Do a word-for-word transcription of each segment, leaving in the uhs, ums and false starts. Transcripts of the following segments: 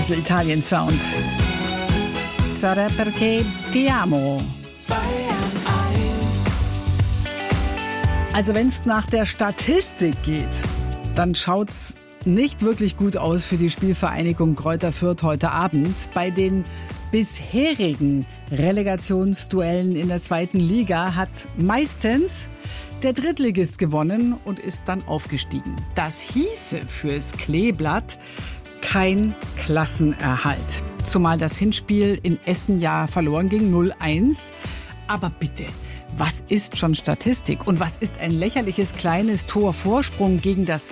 Little Italian Sound. Sarà perché ti amo. Also wenn es nach der Statistik geht, dann schaut's nicht wirklich gut aus für die Spielvereinigung Greuther Fürth heute Abend. Bei den bisherigen Relegationsduellen in der zweiten Liga hat meistens der Drittligist gewonnen und ist dann aufgestiegen. Das hieße fürs Kleeblatt kein Klassenerhalt. Zumal das Hinspiel in Essen ja verloren ging, null eins. Aber bitte, was ist schon Statistik und was ist ein lächerliches kleines Tor Vorsprung gegen das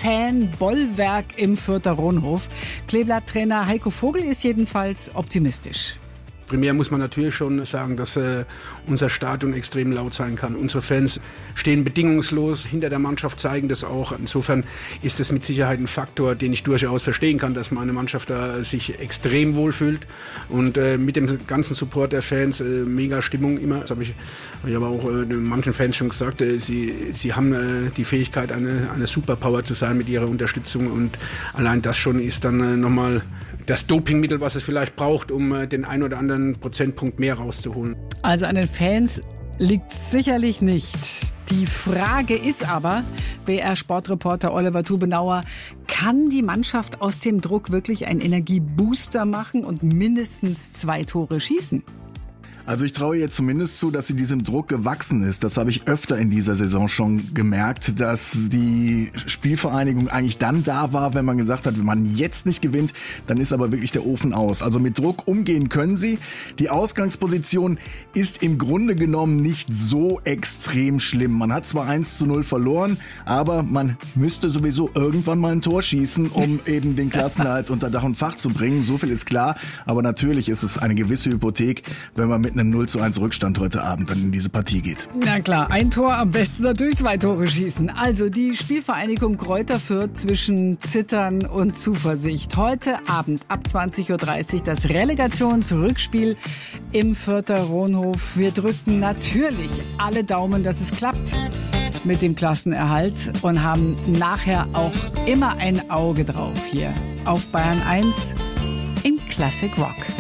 Fanbollwerk im Fürther Ronhof? Kleeblatt-Trainer Heiko Vogel ist jedenfalls optimistisch. Primär muss man natürlich schon sagen, dass äh, unser Stadion extrem laut sein kann. Unsere Fans stehen bedingungslos hinter der Mannschaft, zeigen das auch. Insofern ist es mit Sicherheit ein Faktor, den ich durchaus verstehen kann, dass meine Mannschaft da sich extrem wohlfühlt. Und äh, mit dem ganzen Support der Fans, äh, mega Stimmung immer. Das habe ich, hab ich aber auch äh, manchen Fans schon gesagt, äh, sie, sie haben äh, die Fähigkeit, eine, eine Superpower zu sein mit ihrer Unterstützung. Und allein das schon ist dann äh, nochmal das Dopingmittel, was es vielleicht braucht, um äh, den ein oder anderen Prozentpunkt mehr rauszuholen. Also an den Fans liegt sicherlich nicht. Die Frage ist aber, B R-Sportreporter Oliver Tubenauer, kann die Mannschaft aus dem Druck wirklich einen Energiebooster machen und mindestens zwei Tore schießen? Also ich traue ihr zumindest zu, dass sie diesem Druck gewachsen ist. Das habe ich öfter in dieser Saison schon gemerkt, dass die Spielvereinigung eigentlich dann da war, wenn man gesagt hat, wenn man jetzt nicht gewinnt, dann ist aber wirklich der Ofen aus. Also mit Druck umgehen können sie. Die Ausgangsposition ist im Grunde genommen nicht so extrem schlimm. Man hat zwar eins zu null verloren, aber man müsste sowieso irgendwann mal ein Tor schießen, um eben den Klassenerhalt unter Dach und Fach zu bringen. So viel ist klar. Aber natürlich ist es eine gewisse Hypothek, wenn man mit einem null zu eins Rückstand heute Abend dann in diese Partie geht. Na klar, ein Tor, am besten natürlich zwei Tore schießen. Also die Spielvereinigung Greuther Fürth zwischen Zittern und Zuversicht. Heute Abend ab zwanzig Uhr dreißig das Relegationsrückspiel im Fürther Ronhof. Wir drücken natürlich alle Daumen, dass es klappt mit dem Klassenerhalt und haben nachher auch immer ein Auge drauf hier auf Bayern eins in Classic Rock.